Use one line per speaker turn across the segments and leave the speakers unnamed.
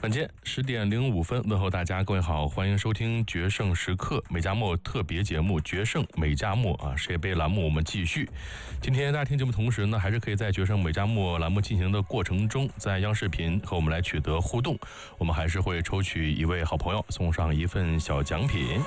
晚间10点05分，问候大家，各位好，欢迎收听决胜时刻美加墨特别节目《决胜美加墨》世界杯栏目我们继续。今天大家听节目同时呢，还是可以在决胜美加墨栏目进行的过程中，在央视频和我们来取得互动，我们还是会抽取一位好朋友，送上一份小奖品。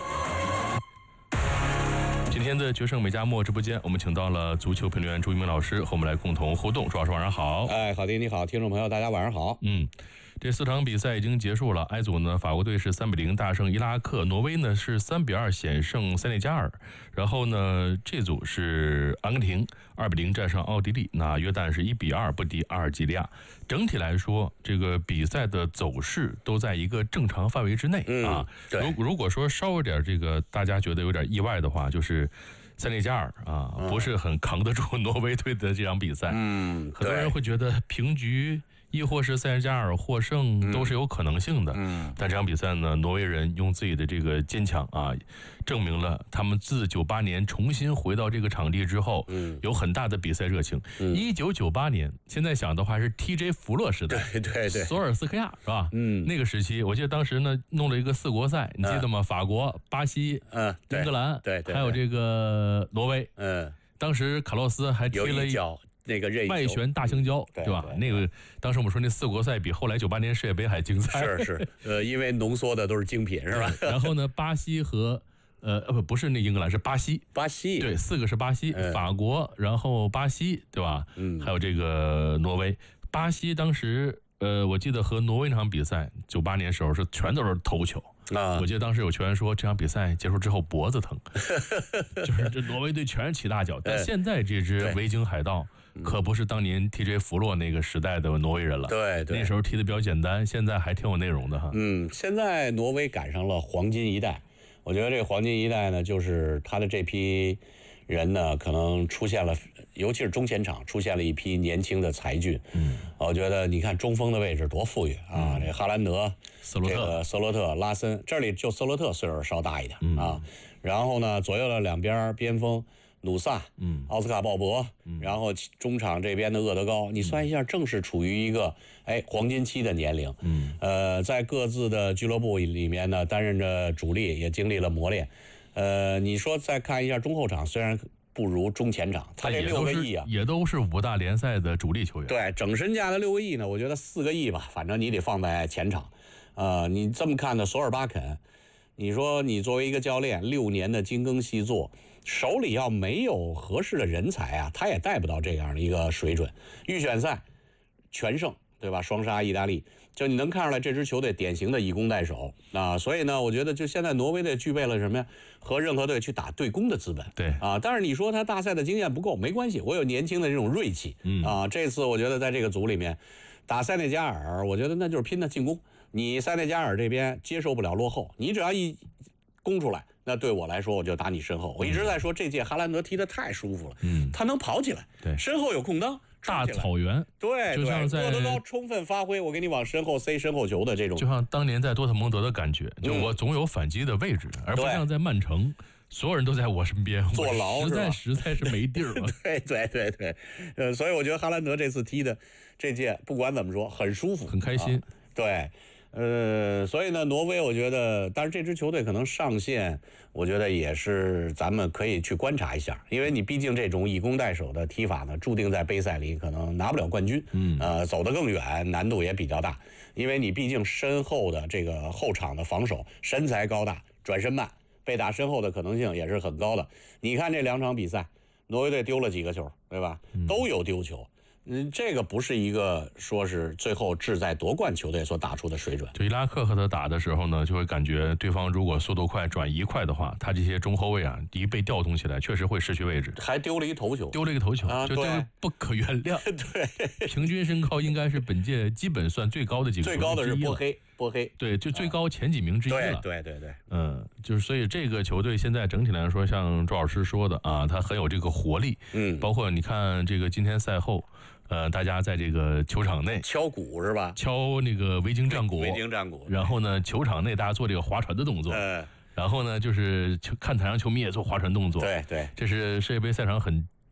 今天的决胜美加墨直播间，我们请到了足球评论员朱一鸣老师和我们来共同互动。朱老师晚上好。
好的，你好，听众朋友大家晚上好。
这4场比赛已经结束了。埃组呢，法国队是3-0大胜伊拉克，挪威呢是3-2险胜塞内加尔，然后呢这组是阿根廷2-0战胜奥地利，那约旦是1-2不敌阿尔及利亚。整体来说，这个比赛的走势都在一个正常范围之内如果说稍有点这个大家觉得有点意外的话，就是塞内加尔不是很扛得住挪威队的这场比赛。很多人会觉得平局亦或是塞内加尔获胜都是有可能性的。但这场比赛呢，挪威人用自己的这个坚强证明了他们自98年重新回到这个场地之后，有很大的比赛热情。1998年，现在想的话是 TJ 弗洛时代，
对，
索尔斯克亚是吧？那个时期，我记得当时呢弄了一个4国赛，你记得吗？法国、巴西、英格兰，
对，
还有这个挪威。当时卡洛斯还踢了一
脚那个
外旋大香蕉，对吧？那个当时我们说那4国赛比后来98年世界杯还精彩。
是，因为浓缩的都是精品，是吧？
然后呢，巴西和不是那英格兰，是巴西，对，4个是巴西，法国，然后巴西，对吧？还有这个挪威。巴西当时我记得和挪威那场比赛98年时候是全都是头球。我记得当时有球员说这场比赛结束之后脖子疼，就是这挪威队全是起大脚。但现在这支维京海盗可不是当年 TJ 弗洛那个时代的挪威人了。对，那时候踢的比较简单，现在还挺有内容的哈。
现在挪威赶上了黄金一代，我觉得这个黄金一代呢，就是他的这批人呢，可能出现了，尤其是中前场出现了一批年轻的才俊。我觉得你看中锋的位置多富裕啊，这哈兰德、
瑟洛特、
拉森，这里就瑟洛特岁数稍大一点然后呢，左右的两边边锋努萨、奥斯卡鲍勃，然后中场这边的厄德高，你算一下，正是处于一个黄金期的年龄。在各自的俱乐部里面呢，担任着主力，也经历了磨练。你说再看一下中后场，虽然不如中前场，他这6个亿
也都是5大联赛的主力球员。
对，整身价的6个亿呢，我觉得4个亿吧，反正你得放在前场。你这么看呢，索尔巴肯，你说你作为一个教练，6年的精耕细作，手里要没有合适的人才他也带不到这样的一个水准。预选赛全胜，对吧？双杀意大利，就你能看出来这支球队典型的以攻代守所以呢，我觉得就现在挪威队具备了什么呀？和任何队去打对攻的资本。
对
但是你说他大赛的经验不够，没关系，我有年轻的这种锐气。这次我觉得在这个组里面打塞内加尔，我觉得那就是拼的进攻。你塞内加尔这边接受不了落后，你只要一攻出来，那对我来说我就打你身后。我一直在说这届哈兰德踢得太舒服了，他能跑起来，身后有空当。
大草原，
对，
就像在
厄德高充分发挥，我给你往身后塞身后球的这种，
就像当年在多特蒙德的感觉，就我总有反击的位置，而不像在曼城，所有人都在我身边，
坐牢，
实在是没地儿了。
对，所以我觉得哈兰德这次踢的这届不管怎么说很舒服，
很开心。
对。所以呢，挪威我觉得，但是这支球队可能上限，我觉得也是咱们可以去观察一下，因为你毕竟这种以攻代守的踢法呢，注定在杯赛里可能拿不了冠军，走得更远，难度也比较大，因为你毕竟身后的这个后场的防守，身材高大，转身慢，被打身后的可能性也是很高的。你看这2场比赛，挪威队丢了几个球，对吧？都有丢球。这个不是一个说是最后志在夺冠球队所打出的水准。
就伊拉克和他打的时候呢，就会感觉对方如果速度快、转移快的话，他这些中后卫一被调动起来，确实会失去位置。
还丢了一头球，
就这个不可原谅。
对，
平均身高应该是本届基本算最高的几个，
最高的是波黑，
对，就最高前几名之一了。
对，
就是所以这个球队现在整体来说，像周老师说的他很有这个活力。包括你看这个今天赛后。大家在这个球场内
敲鼓是吧？
敲那个维京战鼓，然后呢，球场内大家做这个划船的动作，然后呢，就是看台上球迷也做划船动作。
对，
这是世界杯赛场很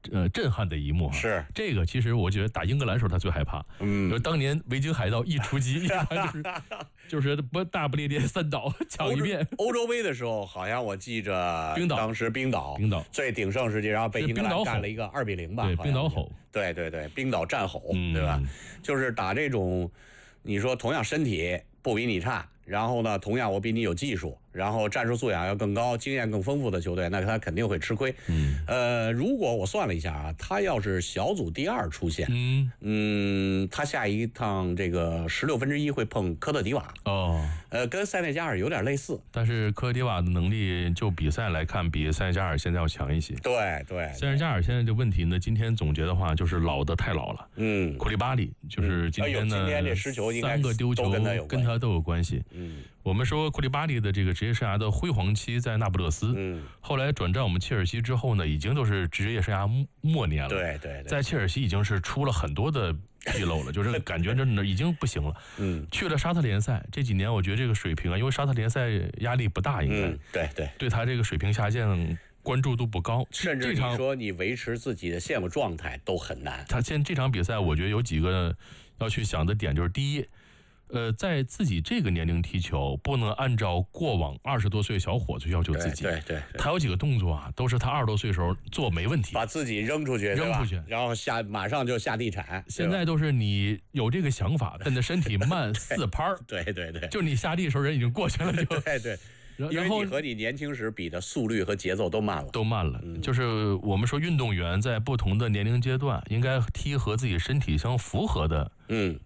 震撼的一幕。
是
这个，其实我觉得打英格兰时候他最害怕。就是当年维京海盗一出击，就是大不列颠3岛抢一遍。
欧洲杯的时候，好像我记着当时冰岛最鼎盛时期，然后被英格兰干了一个2-0吧。
对，冰岛吼。
对，冰岛战吼，对吧？就是打这种，你说同样身体不比你差，然后呢，同样我比你有技术，然后战术素养要更高、经验更丰富的球队，那他肯定会吃亏。如果我算了一下啊，他要是小组第2出现，他下一趟这个16分之一会碰科特迪瓦。跟塞内加尔有点类似，
但是科特迪瓦的能力就比赛来看，比塞内加尔现在要强一些。
对，
塞内加尔现在的问题呢，今天总结的话就是老的太老了。库利巴里就是今天呢
这失球应该
3个丢球跟他都有关系。我们说库利巴利的这个职业生涯的辉煌期在那不勒斯，后来转战我们切尔西之后呢，已经都是职业生涯末年了。
对，
在切尔西已经是出了很多的纰漏了，就是感觉真的已经不行了。去了沙特联赛这几年，我觉得这个水平啊，因为沙特联赛压力不大，应
该
对他这个水平下降关注度不高，
甚至你说你维持自己的现有状态都很难。
他这场比赛，我觉得有几个要去想的点，就是第一。在自己这个年龄踢球，不能按照过往20多岁小伙子要求自己。
对，
他有几个动作啊，都是他20多岁时候做没问题，
把自己扔出去，然后马上就下地铲。
现在都是你有这个想法，但你的身体慢4拍。
对，
就你下地的时候人已经过去了，就
对。因为你和你年轻时比的速率和节奏都慢了，
就是我们说运动员在不同的年龄阶段，应该踢和自己身体相符合的